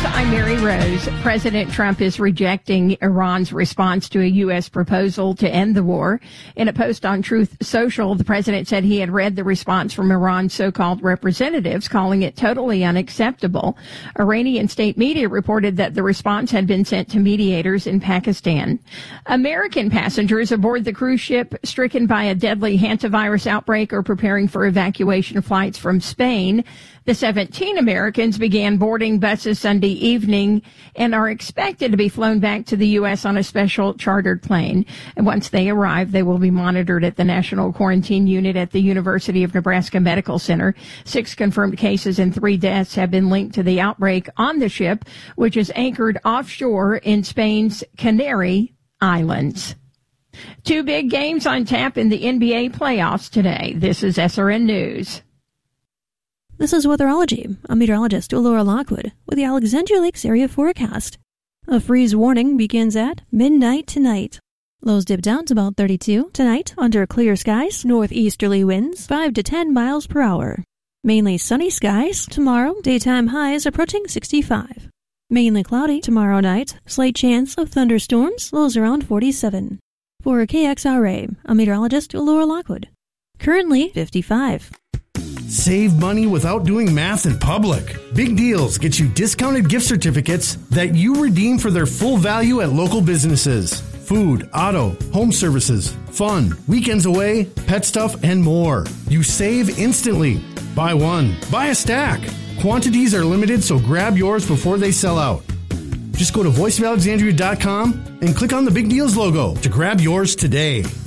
I'm Mary Rose. President Trump is rejecting Iran's response to a U.S. proposal to end the war. In a post on Truth Social, the president said he had read the response from Iran's so-called representatives, calling it totally unacceptable. Iranian state media reported that the response had been sent to mediators in Pakistan. American passengers aboard the cruise ship stricken by a deadly hantavirus outbreak are preparing for evacuation flights from Spain. The 17 Americans began boarding buses Sunday evening and are expected to be flown back to the U.S. on a special chartered plane. And once they arrive, they will be monitored at the National Quarantine Unit at the University of Nebraska Medical Center. 6 confirmed cases and 3 deaths have been linked to the outbreak on the ship, which is anchored offshore in Spain's Canary Islands. 2 big games on tap in the NBA playoffs today. This is SRN News. This is Weatherology. I'm meteorologist Laura Lockwood with the Alexandria Lakes area forecast. A freeze warning begins at midnight tonight. Lows dip down to about 32. Tonight, under clear skies, northeasterly winds 5 to 10 miles per hour. Mainly sunny skies. Tomorrow, daytime highs approaching 65. Mainly cloudy tomorrow night. Slight chance of thunderstorms. Lows around 47. For KXRA, I'm meteorologist Laura Lockwood. Currently 55. Save money without doing math in public. Big Deals gets you discounted gift certificates that you redeem for their full value at local businesses. Food, auto, home services, fun, weekends away, pet stuff, and more. You save instantly. Buy one, buy a stack. Quantities are limited, so grab yours before they sell out. Just go to voiceofalexandria.com and click on the Big Deals logo to grab yours today.